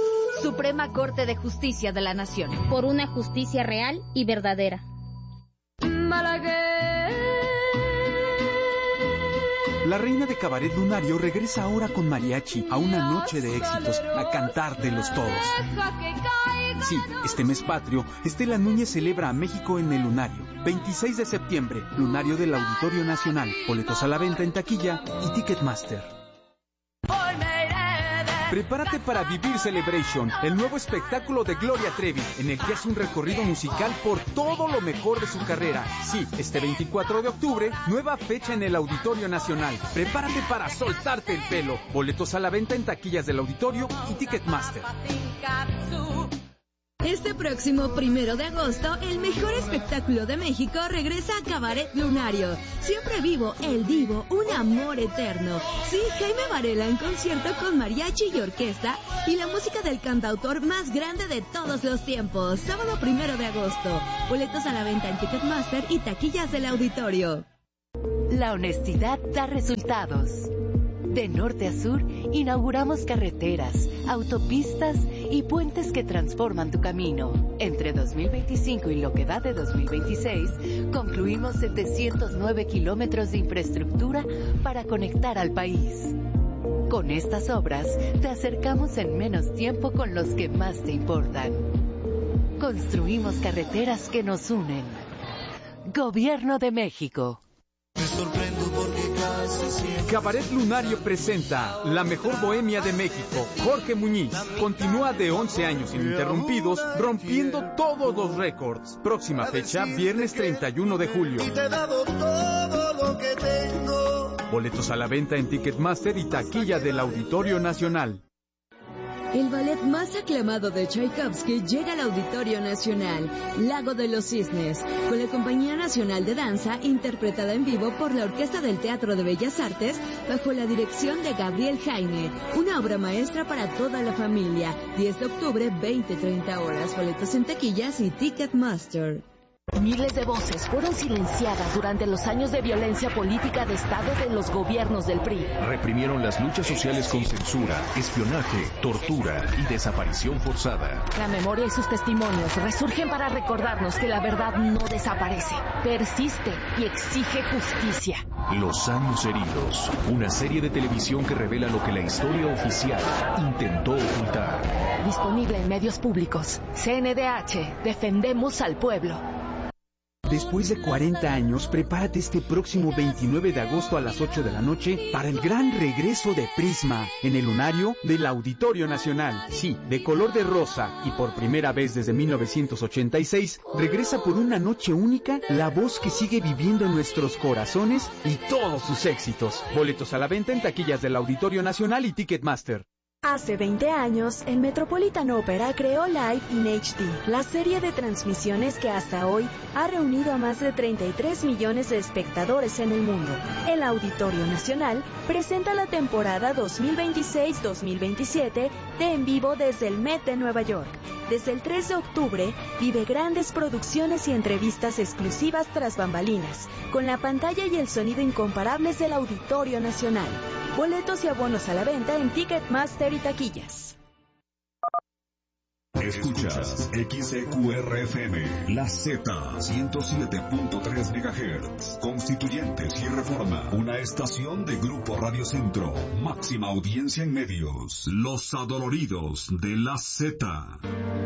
R: Suprema Corte de Justicia de la Nación. Por una justicia real y verdadera.
T: La reina de Cabaret Lunario regresa ahora con mariachi a una noche de éxitos, a cantártelos todos. Sí, este mes patrio, Estela Núñez celebra a México en el Lunario. veintiséis de septiembre, Lunario del Auditorio Nacional. Boletos a la venta en taquilla y Ticketmaster. Prepárate para vivir Celebration, el nuevo espectáculo de Gloria Trevi, en el que hace un recorrido musical por todo lo mejor de su carrera. Sí, este veinticuatro de octubre, nueva fecha en el Auditorio Nacional. Prepárate para soltarte el pelo. Boletos a la venta en taquillas del Auditorio y Ticketmaster.
L: Este próximo primero de agosto, el mejor espectáculo de México regresa a Cabaret Lunario. Siempre vivo, el divo, un amor eterno. Sí, Jaime Varela en concierto con mariachi y orquesta y la música del cantautor más grande de todos los tiempos. Sábado primero de agosto. Boletos a la venta en Ticketmaster y taquillas del auditorio.
P: La honestidad da resultados. De norte a sur, inauguramos carreteras, autopistas y puentes que transforman tu camino. Entre dos mil veinticinco y lo que va de dos mil veintiséis, concluimos setecientos nueve kilómetros de infraestructura para conectar al país. Con estas obras, te acercamos en menos tiempo con los que más te importan. Construimos carreteras que nos unen. Gobierno de México.
U: Me sorprendo porque casi siempre...
T: Cabaret Lunario presenta La Mejor Bohemia de México. Jorge Muñiz continúa de once años ininterrumpidos, rompiendo todos los récords. Próxima fecha, viernes treinta y uno de julio.
U: Y te he dado todo lo que tengo.
T: Boletos a la venta en Ticketmaster y taquilla del Auditorio Nacional.
L: El ballet más aclamado de Tchaikovsky llega al Auditorio Nacional, Lago de los Cisnes, con la Compañía Nacional de Danza, interpretada en vivo por la Orquesta del Teatro de Bellas Artes, bajo la dirección de Gabriel Jaime. Una obra maestra para toda la familia. diez de octubre, veinte a treinta horas. Boletos en taquillas y Ticketmaster.
V: Miles de voces fueron silenciadas durante los años de violencia política de Estado de los gobiernos del P R I.
I: Reprimieron las luchas sociales con censura, espionaje, tortura y desaparición forzada.
V: La memoria y sus testimonios resurgen para recordarnos que la verdad no desaparece, persiste y exige justicia.
I: Los años heridos, una serie de televisión que revela lo que la historia oficial intentó ocultar.
V: Disponible en medios públicos. C N D H, defendemos al pueblo.
T: Después de cuarenta años, prepárate este próximo veintinueve de agosto a las ocho de la noche para el gran regreso de Prisma en el lunario del Auditorio Nacional. Sí, de color de rosa y por primera vez desde mil novecientos ochenta y seis, regresa por una noche única la voz que sigue viviendo en nuestros corazones y todos sus éxitos. Boletos a la venta en taquillas del Auditorio Nacional y Ticketmaster.
W: Hace veinte años, el Metropolitan Opera creó Live in H D, la serie de transmisiones que hasta hoy ha reunido a más de treinta y tres millones de espectadores en el mundo. El Auditorio Nacional presenta la temporada dos mil veintiséis dos mil veintisiete de En Vivo desde el Met de Nueva York. Desde el tres de octubre, vive grandes producciones y entrevistas exclusivas tras bambalinas, con la pantalla y el sonido incomparables del Auditorio Nacional. Boletos y abonos a la venta en Ticketmaster y taquillas.
D: Escuchas X E Q R F M, La Z, ciento siete punto tres megahertz. Constituyentes y Reforma, una estación de Grupo Radio Centro. Máxima audiencia en medios. Los adoloridos de La Z.